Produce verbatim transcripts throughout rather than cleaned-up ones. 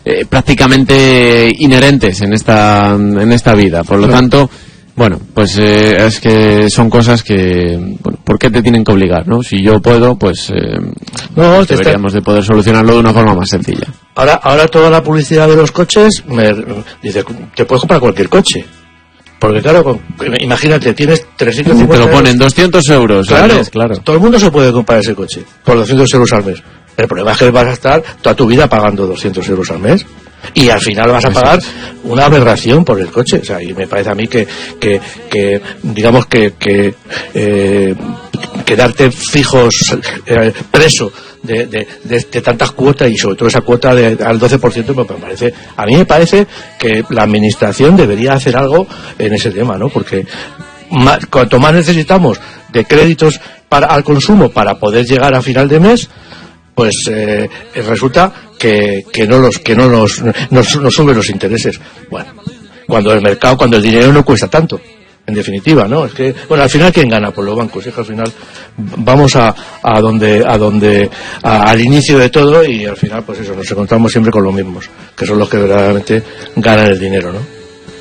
eh, prácticamente inherentes en esta en esta vida. Por lo tanto, bueno, pues eh, es que son cosas que, bueno, ¿por qué te tienen que obligar, no? Si yo puedo, pues eh, no, deberíamos está... de poder solucionarlo de una forma más sencilla. Ahora, ahora toda la publicidad de los coches me dice, te puedes comprar cualquier coche. Porque claro, con, imagínate, tienes trescientos cincuenta te lo ponen euros. doscientos euros claro, al mes, claro. Todo el mundo se puede comprar ese coche por doscientos euros al mes. El problema es que vas a estar toda tu vida pagando doscientos euros al mes. Y al final vas a pagar una aberración por el coche. O sea, y me parece a mí que, que, que digamos que, que eh, quedarte fijos, eh, preso de, de, de, de tantas cuotas, y sobre todo esa cuota de, al doce por ciento, me parece, a mí me parece que la administración debería hacer algo en ese tema, ¿no? Porque más, cuanto más necesitamos de créditos para, al consumo para poder llegar a final de mes, pues eh, resulta que, que no los que no nos, nos, nos suben los intereses. Bueno, cuando el mercado, cuando el dinero no cuesta tanto, en definitiva, ¿no? Es que, bueno, al final ¿quién gana? Pues los bancos. Es que al final vamos a, a donde, a donde, a, al inicio de todo, y al final, pues eso, nos encontramos siempre con los mismos, que son los que verdaderamente ganan el dinero, ¿no?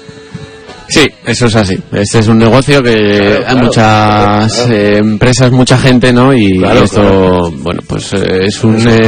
Sí, eso es así. Este es un negocio que claro, hay claro, muchas claro. Eh, empresas, mucha gente, ¿no? Y claro, esto, claro. bueno, pues eh, es un eh,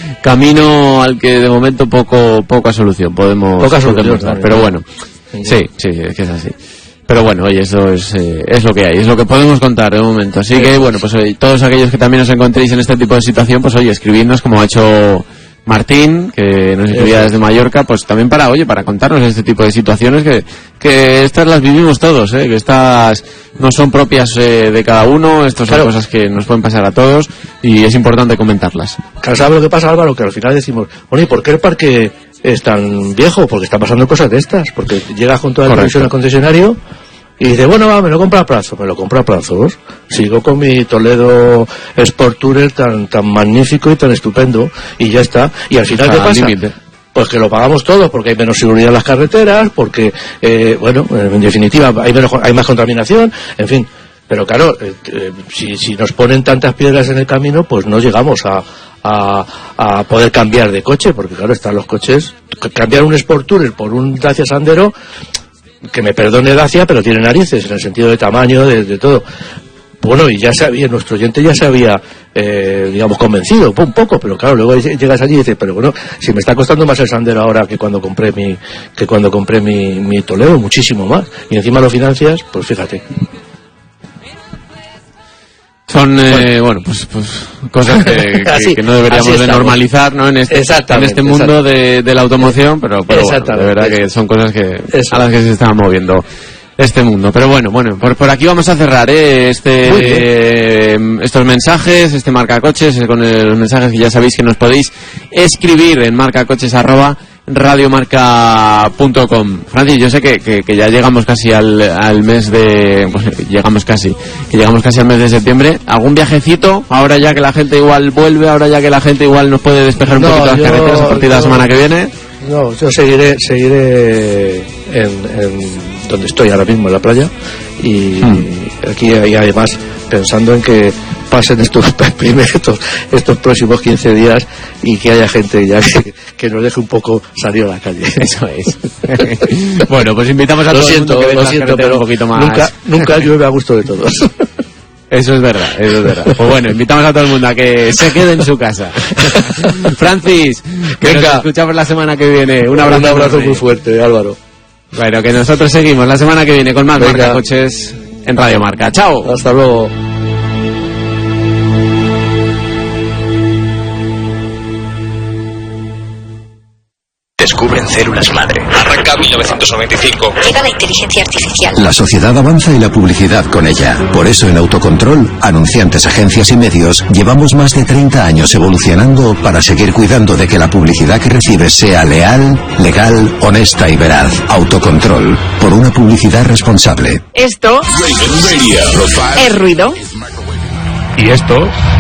camino al que de momento poco poca solución podemos, poca solución, podemos dar. Pero bueno, sí, sí, es que es así. Pero bueno, oye, eso es, eh, es lo que hay, es lo que podemos contar de momento. Así que, bueno, pues oye, todos aquellos que también os encontréis en este tipo de situación, pues oye, escribidnos como ha hecho Martín, que nos escribía desde Mallorca, pues también para, oye, para contarnos este tipo de situaciones que, que estas las vivimos todos, ¿eh? Que estas no son propias eh, de cada uno, estas son claro. cosas que nos pueden pasar a todos y es importante comentarlas. Claro, ¿sabes lo que pasa, Álvaro? Que al final decimos, bueno, ¿y por qué el parque es tan viejo? Porque están pasando cosas de estas, porque llegas con toda la televisión al concesionario y dice, bueno, va, me lo compro a plazo, me lo compro a plazos. Sigo con mi Toledo Sport Tourer tan tan magnífico y tan estupendo, y ya está. Y al final, ¿qué pasa? Límite. Pues que lo pagamos todos, porque hay menos seguridad en las carreteras, porque, eh, bueno, en definitiva, hay, menos, hay más contaminación, en fin. Pero claro, eh, eh, si, si nos ponen tantas piedras en el camino, pues no llegamos a, a, a poder cambiar de coche, porque claro, están los coches, cambiar un Sport Tourer por un Dacia Sandero, que me perdone Dacia, pero tiene narices en el sentido de tamaño, de, de todo. Bueno, y ya sabía, nuestro oyente ya se había, eh, digamos, convencido un poco, pero claro, luego llegas allí y dices, pero bueno, si me está costando más el Sandero ahora que cuando compré mi, que cuando compré mi, mi Toledo, muchísimo más, y encima lo financias, pues fíjate. Son, eh, bueno, pues, pues cosas que, que, así, que no deberíamos de normalizar, ¿no? En este, en este mundo de, de la automoción, pero, pero bueno, de verdad que son cosas que a las que se está moviendo este mundo. Pero bueno, bueno, por, por aquí vamos a cerrar, ¿eh? Este, eh, estos mensajes, este marcacoches, con el, los mensajes que ya sabéis que nos podéis escribir en marcacoches arroba radiomarca punto com. Francis, yo sé que, que, que ya llegamos casi al, al mes de pues, llegamos casi que llegamos casi al mes de septiembre. ¿Algún viajecito? Ahora ya que la gente igual vuelve, ahora ya que la gente igual nos puede despejar un no, poquito las yo, carreteras a partir yo, de la semana que viene. No, yo seguiré seguiré en, en donde estoy ahora mismo, en la playa, y hmm. aquí hay además pensando en que pasen estos primeros, estos, estos próximos quince días y que haya gente ya que, que nos deje un poco salir a la calle. Eso es. Bueno, pues invitamos a lo todo siento, el mundo que lo siento, pero un poquito más. Nunca, nunca llueve a gusto de todos. Eso es verdad, eso es verdad. Pues bueno, invitamos a todo el mundo a que se quede en su casa. Francis, que Venga. Nos escuchamos la semana que viene. Un abrazo, un abrazo muy fuerte, Álvaro. Bueno, que nosotros seguimos la semana que viene con más Marcacoches en Radio Marca. Chao. Hasta luego. Descubren células madre. Arranca mil novecientos noventa y cinco. Llega la inteligencia artificial. La sociedad avanza y la publicidad con ella. Por eso en Autocontrol, anunciantes, agencias y medios, llevamos más de treinta años evolucionando para seguir cuidando de que la publicidad que recibes sea leal, legal, honesta y veraz. Autocontrol, por una publicidad responsable. Esto es ruido. Y esto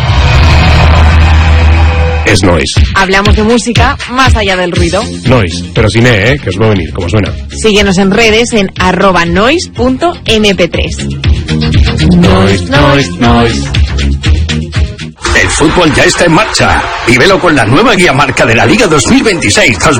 es noise. Hablamos de música más allá del ruido. Noise, pero sin E, ¿eh? Que os va a venir, como suena. Síguenos en redes en arroba noise punto eme pe tres. Noise, noise, noise. El fútbol ya está en marcha. Y velo con la nueva guía marca de la Liga dos mil veintiséis.